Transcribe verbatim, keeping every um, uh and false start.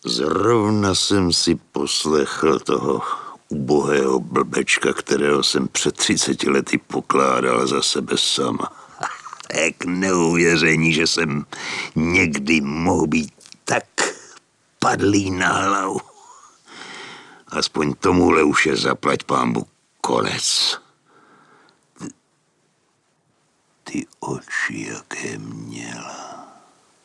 Zrovna jsem si poslechl toho ubohého blbečka, kterého jsem před třiceti lety pokládal za sebe sama. Tak neuvěření, že jsem někdy mohl být tak padlý na hlavu. Aspoň tomuhle už je zaplať pánbu konec. Ty, ty oči, jaké měla.